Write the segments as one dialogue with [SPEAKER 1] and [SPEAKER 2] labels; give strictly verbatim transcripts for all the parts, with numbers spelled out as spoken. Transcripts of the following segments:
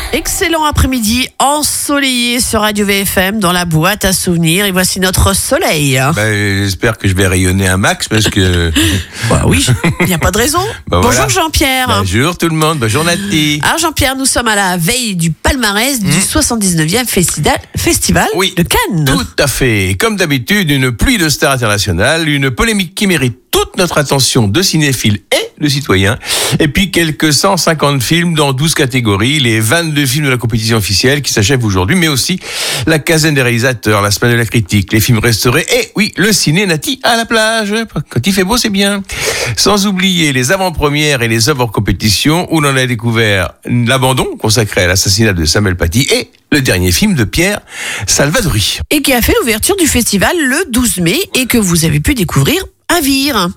[SPEAKER 1] Excellent après-midi ensoleillé sur Radio V F M dans la boîte à souvenirs. Et voici notre soleil.
[SPEAKER 2] Ben, j'espère que je vais rayonner un max parce que...
[SPEAKER 1] Bah oui, il n'y a pas de raison.
[SPEAKER 2] Bah
[SPEAKER 1] Bonjour
[SPEAKER 2] voilà.
[SPEAKER 1] Jean-Pierre.
[SPEAKER 2] Bonjour tout le monde, bonjour Nati.
[SPEAKER 1] Alors Jean-Pierre, nous sommes à la veille du palmarès du
[SPEAKER 2] Mmh.
[SPEAKER 1] soixante-dix-neuvième festival, festival
[SPEAKER 2] Oui,
[SPEAKER 1] de Cannes.
[SPEAKER 2] Tout à fait. Comme d'habitude, une pluie de stars internationales, une polémique qui mérite toute notre attention de cinéphiles et de citoyens, et puis quelques cent cinquante films dans douze catégories, les vingt-deux films de la compétition officielle qui s'achèvent aujourd'hui, mais aussi la quinzaine des réalisateurs, la semaine de la critique, les films restaurés, et oui, le ciné Nati à la plage. Quand il fait beau, c'est bien. Sans oublier les avant-premières et les œuvres en compétition, où l'on a découvert l'abandon consacré à l'assassinat de Samuel Paty et le dernier film de Pierre Salvadori.
[SPEAKER 1] Et qui a fait l'ouverture du festival le douze mai et que vous avez pu découvrir à Vire.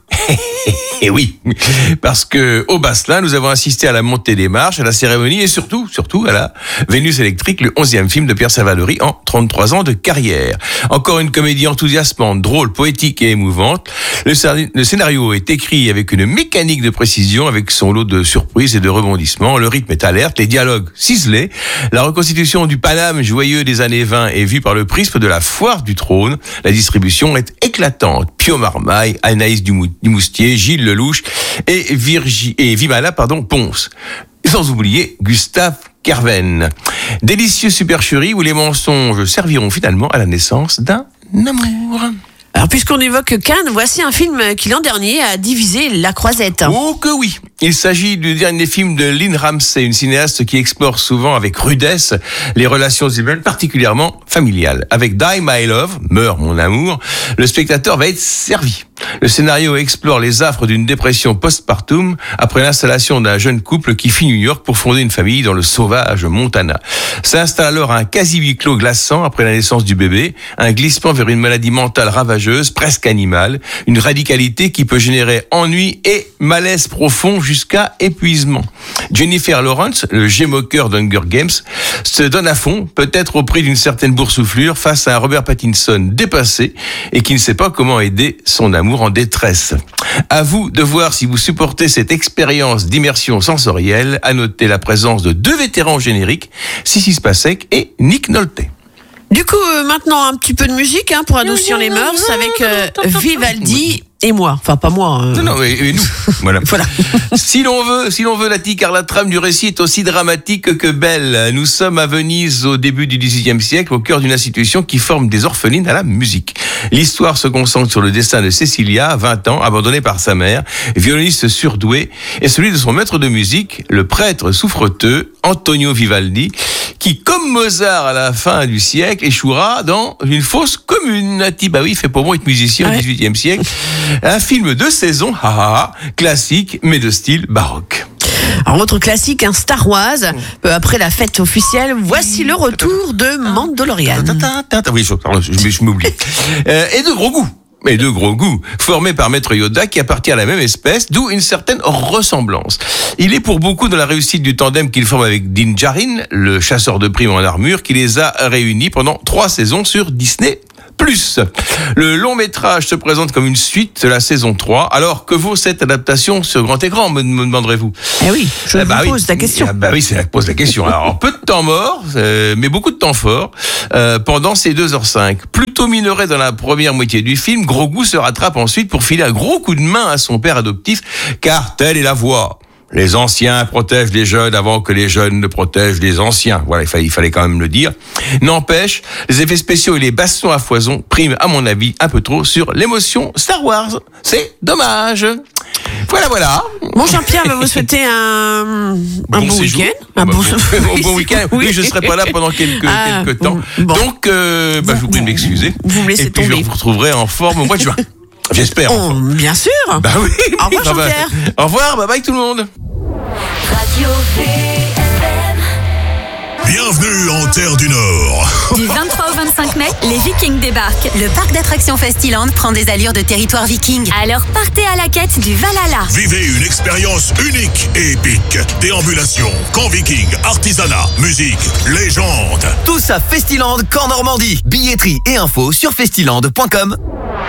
[SPEAKER 2] Et oui, parce que au Basselin, nous avons assisté à la montée des marches, à la cérémonie et surtout, surtout à la Vénus électrique, le onzième film de Pierre Salvadori en trente-trois ans de carrière. Encore une comédie enthousiasmante, drôle, poétique et émouvante. Le, scénario, le scénario est écrit avec une mécanique de précision, avec son lot de surprises et de rebondissements. Le rythme est alerte, les dialogues ciselés. La reconstitution du Paname joyeux des années vingt est vue par le prisme de la foire du trône. La distribution est éclatante. Pio Marmaille, Anaïs Dumoustier, Gilles Lelouch et, Virgi, et Vimala pardon, Ponce. Sans oublier Gustave Kerven. Délicieux supercherie où les mensonges serviront finalement à la naissance d'un amour.
[SPEAKER 1] Alors, puisqu'on évoque Cannes, voici un film qui l'an dernier a divisé la croisette.
[SPEAKER 2] Oh que oui. Il s'agit du dernier film de Lynn Ramsay, une cinéaste qui explore souvent avec rudesse les relations humaines, particulièrement familiales. Avec Die My Love, Meurs mon amour, le spectateur va être servi. Le scénario explore les affres d'une dépression postpartum après l'installation d'un jeune couple qui fuit New York pour fonder une famille dans le sauvage Montana. S'installe alors un quasi huis clos glaçant après la naissance du bébé, un glissement vers une maladie mentale ravageuse, presque animale, une radicalité qui peut générer ennui et malaise profond jusqu'à épuisement. Jennifer Lawrence, le gémoqueur d'Hunger Games, se donne à fond, peut-être au prix d'une certaine boursouflure, face à un Robert Pattinson dépassé et qui ne sait pas comment aider son amour en détresse. À vous de voir si vous supportez cette expérience d'immersion sensorielle. À noter la présence de deux vétérans génériques, Sissi Spacek et Nick Nolte.
[SPEAKER 1] Du coup, euh, maintenant, un petit peu de musique hein, pour adoucir les mœurs avec euh, Vivaldi et moi. Enfin, pas moi. Euh...
[SPEAKER 2] Non, non, et, et nous. Voilà.
[SPEAKER 1] Voilà.
[SPEAKER 2] Si l'on veut, si l'on veut, Nati, car la trame du récit est aussi dramatique que belle. Nous sommes à Venise au début du dix-huitième siècle, au cœur d'une institution qui forme des orphelines à la musique. L'histoire se concentre sur le destin de Cecilia, vingt ans, abandonnée par sa mère, violoniste surdouée, et celui de son maître de musique, le prêtre souffreteux, Antonio Vivaldi, qui, comme Mozart à la fin du siècle, échouera dans une fosse commune. Nati, bah oui, fait pour moi être musicien
[SPEAKER 1] ouais.
[SPEAKER 2] au dix-huitième siècle. Un film de saison, ha, ha, ha, classique, mais de style baroque.
[SPEAKER 1] Alors, autre classique, un Star Wars. Peu après la fête officielle, voici le retour de Mandalorian.
[SPEAKER 2] Oui, je, pardon, je, je m'oublie. Euh, et de gros goût. Mais de gros goût, formé par Maître Yoda qui appartient à la même espèce, d'où une certaine ressemblance. Il est pour beaucoup dans la réussite du tandem qu'il forme avec Din Djarin, le chasseur de primes en armure, qui les a réunis pendant trois saisons sur Disney plus. Le long métrage se présente comme une suite de la saison trois. Alors, que vaut cette adaptation sur grand écran, me, me demanderez-vous?
[SPEAKER 1] Eh oui, je
[SPEAKER 2] eh
[SPEAKER 1] vous
[SPEAKER 2] bah
[SPEAKER 1] pose
[SPEAKER 2] oui.
[SPEAKER 1] la question.
[SPEAKER 2] Ah bah oui, c'est la pose la question. Alors, peu de temps mort, euh, mais beaucoup de temps fort, euh, pendant ces deux heures cinq. Plutôt minoré dans la première moitié du film, Gros Goût se rattrape ensuite pour filer un gros coup de main à son père adoptif, car telle est la voie. Les anciens protègent les jeunes avant que les jeunes ne protègent les anciens. Voilà, il fallait, il fallait quand même le dire. N'empêche, les effets spéciaux et les bastons à foison priment, à mon avis, un peu trop sur l'émotion Star Wars. C'est dommage. Voilà, voilà.
[SPEAKER 1] Bon, Jean-Pierre va vous souhaiter un, un bon,
[SPEAKER 2] bon
[SPEAKER 1] week-end.
[SPEAKER 2] Un
[SPEAKER 1] bon,
[SPEAKER 2] bon, bon week-end. Oui, je ne serai pas là pendant quelques,
[SPEAKER 1] ah,
[SPEAKER 2] quelques temps.
[SPEAKER 1] Bon.
[SPEAKER 2] Donc, euh, bah, je vous prie de m'excuser.
[SPEAKER 1] Vous me laissez
[SPEAKER 2] et puis,
[SPEAKER 1] tomber.
[SPEAKER 2] je vous retrouverai en forme au mois de juin. J'espère.
[SPEAKER 1] Oh, bien sûr.
[SPEAKER 2] Bah oui.
[SPEAKER 1] Au revoir,
[SPEAKER 2] bah, bah,
[SPEAKER 1] Jean-Pierre.
[SPEAKER 2] Au revoir, bye bye tout le monde.
[SPEAKER 3] Radio V F M.
[SPEAKER 4] Bienvenue en Terre du Nord.
[SPEAKER 5] Du vingt-trois au vingt-cinq mai, les Vikings débarquent. Le parc d'attractions Festiland prend des allures de territoire viking. Alors partez à la quête du Valhalla.
[SPEAKER 4] Vivez une expérience unique et épique. Déambulation, camp viking, artisanat, musique, légende.
[SPEAKER 6] Tous à Festiland, Camp Normandie. Billetterie et infos sur festiland point com.